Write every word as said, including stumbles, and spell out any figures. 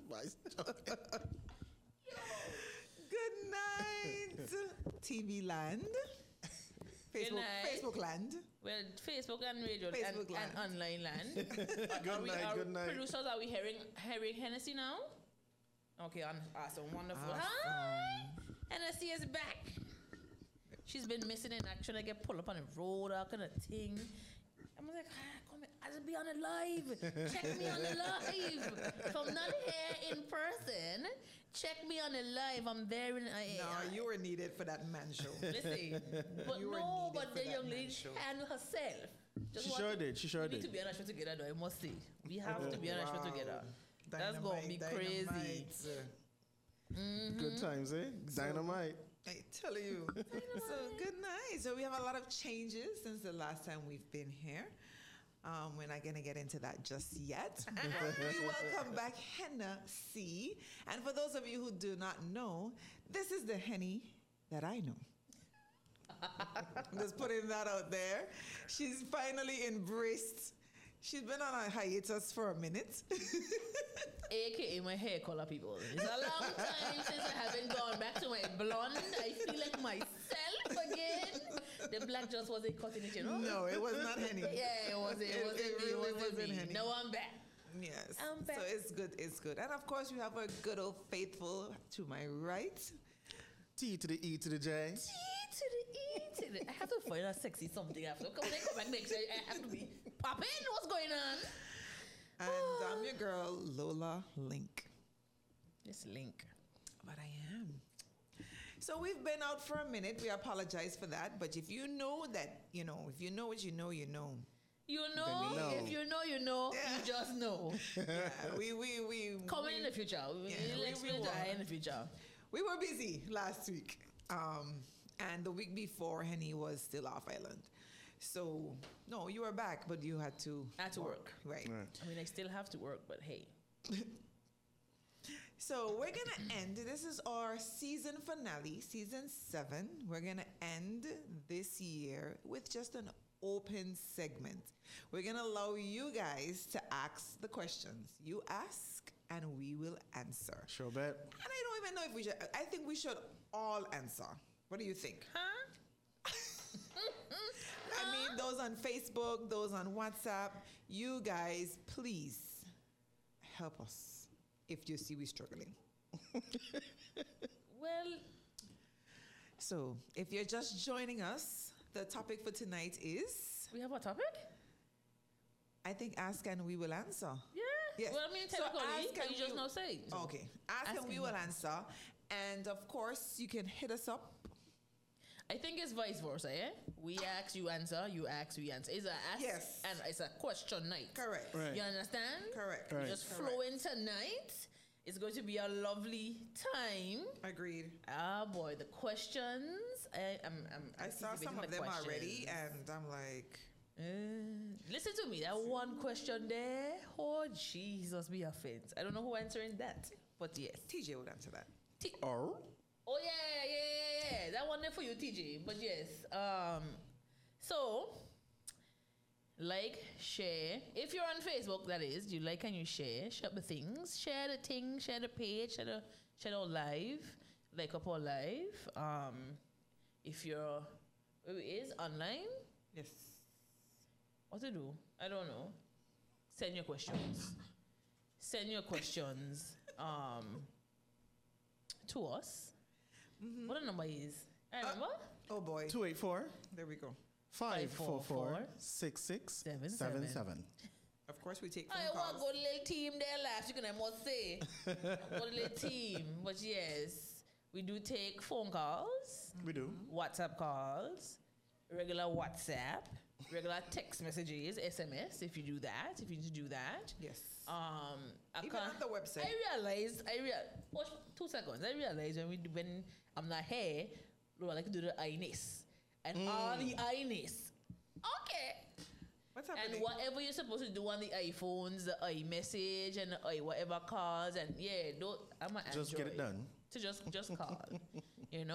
Good night, T V land. Facebook, Facebook land. Well, Facebook and radio Facebook and, land. and online land. Good are we, night, are good night. Producers, are we hearing hearing Hennessy now? Okay, on, awesome, wonderful. Awesome. Hi, Hennessy is back. She's been missing in action. I get pulled up on the road, all kind of thing. I'm like, ah, come here, I'll be on the live. Check me on the live. If I'm not here in person, check me on the live. I'm there in. Uh, No, you were needed for that man show. Listen, but You were no, needed but for the that young man lady show. handled herself. Just She want sure to- did, she sure we need did. to be on a show together, though. I must say, we have to be on a show Wow. together. That's gonna be crazy. Dynamite. Mm-hmm. Good times, eh? Dynamite. I tell you. So good night. So we have a lot of changes since the last time we've been here. Um, we're not going to get into that just yet. But we welcome back Henna C. And for those of you who do not know, this is the Henny that I know. I'm just putting that out there. She's finally embraced. She's been on a hiatus for a minute. A K A my hair color, people. It's a long time since I haven't gone back to my blonde. I feel like myself again. The black just wasn't cutting it, you know? No, it was not Henny. Yeah, it wasn't. It, It- wasn't. it It, really wasn't, wasn't me. Henny. No, I'm back. Yes. I'm back. So it's good, it's good. And of course, we have our good old faithful to my right. T to the E to the J. T to the E to the. I have to find a sexy something after. Come on, come back next year. I have to be popping. What's going on? And I'm your girl, Lola Link. This link. But I am. So we've been out for a minute. We apologize for that. But if you know that, you know, if you know what you know, you know. You Then know, we know. if you know, you know. Yeah. You just know. Yeah, we, we, we, Coming we, in the future. We Yeah, will we- explain we to will. her in the future. we were busy last week. Um, and the week before, Henny was still off island. So, no, you were back, but you had to... I had to work. Right. Right. I mean, I still have to work, but hey. So we're gonna end. This is our season finale, season seven. We're gonna end this year with just an open segment. We're gonna allow you guys to ask the questions. You ask, and we will answer. Sure bet. And I don't even know if we should. I think we should all answer. What do you think? Huh? I mean, those on Facebook, those on WhatsApp, you guys, please help us if you see we struggling. Well, So, if you're just joining us, the topic for tonight is, we have a topic? I think, ask and we will answer. Yeah. Yes. Well, I mean, So technically, ask but and you just we- now say. So. Okay, ask, Ask and we and will we- answer. And of course, you can hit us up. I think it's vice versa, yeah? We ask, you answer, you ask, we answer. It's a ask Yes. and it's a question night. Correct. Right. You understand? Correct. Right. Just Correct. flow in tonight. It's going to be a lovely time. Agreed. Ah, boy, the questions. I, I'm, I'm, I I'm saw some anticipating of the them already, questions. and I'm like, Uh, listen to me. That one question there. Oh, Jesus, be offense. I don't know who answering that, but yes. T J would answer that. T- Or oh yeah, yeah, yeah, yeah. That one there for you, T J. But yes. Um. So, like, share. If you're on Facebook, that is, you like and you share. Share the things. Share the thing. Share the page. Share the share our live. Like up our live. Um. If you're, who is online. Yes. What to do? I don't know. Send your questions. Send your questions um, to us. Mm-hmm. What the number is? I remember. Oh boy. two eight four, There we go. five four four, six six Seven, seven seven. seven. Of course, we take I phone want calls. good little team there, laugh. You can I must say, good little team. But yes, we do take phone calls, We do. WhatsApp calls, regular WhatsApp, regular text messages, S M S. If you do that, if you need to do that. Yes. Um, I Even can't- on the website. I realized, I real, watch two seconds. I realized when we do- when I'm not here, Lord, I like to do the iNess and all the iNess. Okay. What's happening? And whatever you're supposed to do on the iPhones, the iMessage and the i whatever calls, and yeah, don't, I'm an Just get it Android. done. To just just call.